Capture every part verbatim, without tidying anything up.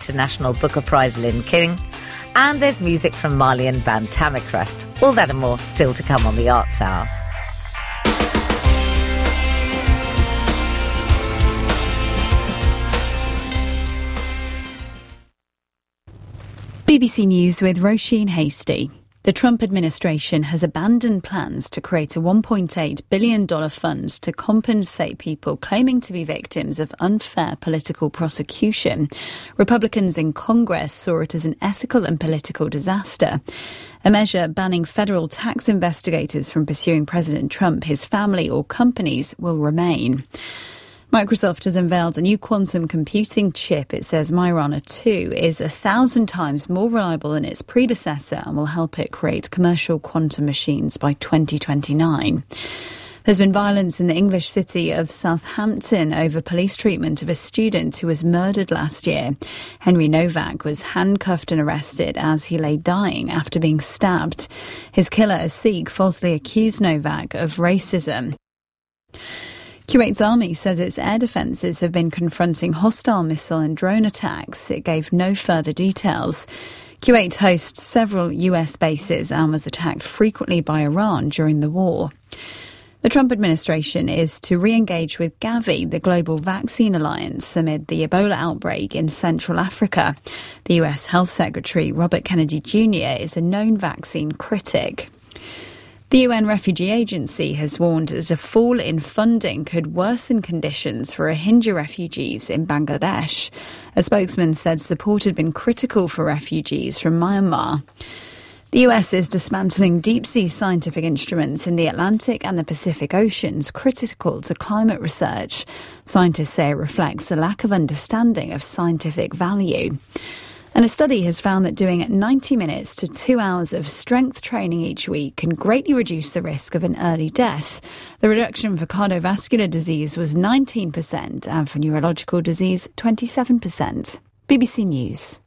International Booker Prize Lynn King. And there's music from Malian band Tamacrest. All that and more still to come on the Arts Hour. B B C News with Roisin Hasty. The Trump administration has abandoned plans to create a one point eight billion dollars fund to compensate people claiming to be victims of unfair political prosecution. Republicans in Congress saw it as an ethical and political disaster. A measure banning federal tax investigators from pursuing President Trump, his family or companies will remain. Microsoft has unveiled a new quantum computing chip. It says Majorana two is a thousand times more reliable than its predecessor and will help it create commercial quantum machines by twenty twenty-nine. There's been violence in the English city of Southampton over police treatment of a student who was murdered last year. Henry Novak was handcuffed and arrested as he lay dying after being stabbed. His killer, a Sikh, falsely accused Novak of racism. Kuwait's army says its air defences have been confronting hostile missile and drone attacks. It gave no further details. Kuwait hosts several U S bases and was attacked frequently by Iran during the war. The Trump administration is to re-engage with Gavi, the global vaccine alliance, amid the Ebola outbreak in Central Africa. The U S Health Secretary, Robert Kennedy Junior, is a known vaccine critic. The U N Refugee Agency has warned that a fall in funding could worsen conditions for Rohingya refugees in Bangladesh. A spokesman said support had been critical for refugees from Myanmar. The U S is dismantling deep-sea scientific instruments in the Atlantic and the Pacific Oceans critical to climate research. Scientists say it reflects a lack of understanding of scientific value. And a study has found that doing ninety minutes to two hours of strength training each week can greatly reduce the risk of an early death. The reduction for cardiovascular disease was nineteen percent and for neurological disease twenty-seven percent. B B C News.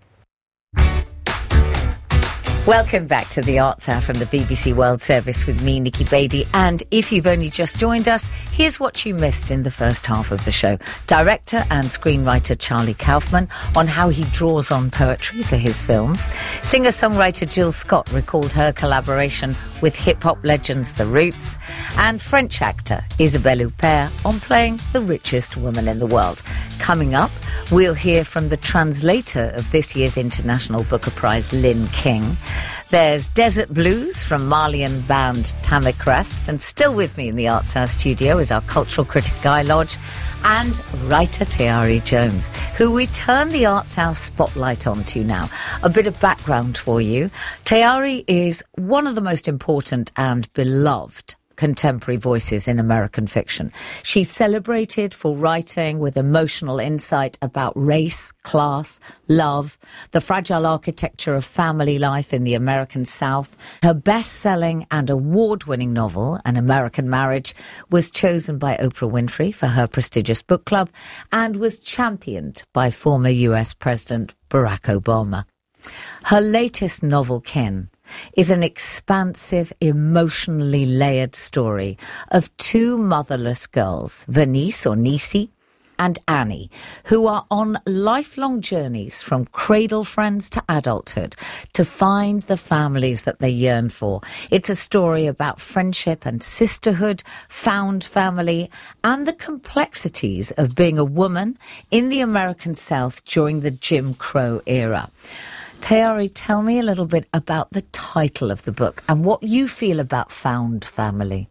Welcome back to the Arts Hour from the B B C World Service with me, Nikki Beattie. And if you've only just joined us, here's what you missed in the first half of the show. Director and screenwriter Charlie Kaufman on how he draws on poetry for his films. Singer-songwriter Jill Scott recalled her collaboration with hip-hop legends The Roots. And French actor Isabelle Huppert on playing the richest woman in the world. Coming up, we'll hear from the translator of this year's International Booker Prize, Lynn King. There's Desert Blues from Malian band Tamacrest. And still with me in the Arts Hour studio is our cultural critic Guy Lodge and writer Tayari Jones, who we turn the Arts Hour spotlight onto now. A bit of background for you. Tayari is one of the most important and beloved contemporary voices in American fiction. She's celebrated for writing with emotional insight about race, class, love, the fragile architecture of family life in the American South. Her best-selling and award-winning novel, An American Marriage, was chosen by Oprah Winfrey for her prestigious book club and was championed by former U S President Barack Obama. Her latest novel, Kin, is an expansive, emotionally layered story of two motherless girls, Venice or Nisi and Annie, who are on lifelong journeys from cradle friends to adulthood to find the families that they yearn for. It's a story about friendship and sisterhood, found family, and the complexities of being a woman in the American South during the Jim Crow era. Tayari, tell me a little bit about the title of the book and what you feel about found family.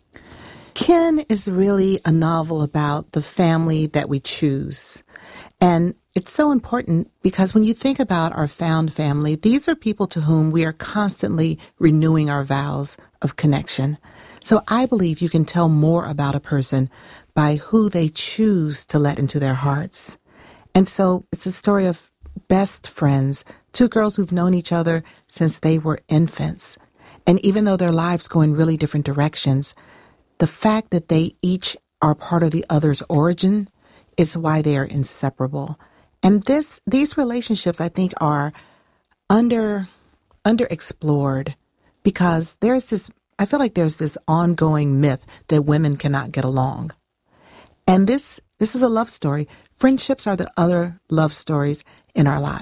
Kin is really a novel about the family that we choose. And it's so important because when you think about our found family, these are people to whom we are constantly renewing our vows of connection. So I believe you can tell more about a person by who they choose to let into their hearts. And so it's a story of best friends, two girls who've known each other since they were infants. And even though their lives go in really different directions, the fact that they each are part of the other's origin is why they are inseparable. And this, these relationships, I think, are under, underexplored because there's this, I feel like there's this ongoing myth that women cannot get along. And this, this is a love story. Friendships are the other love stories in our lives.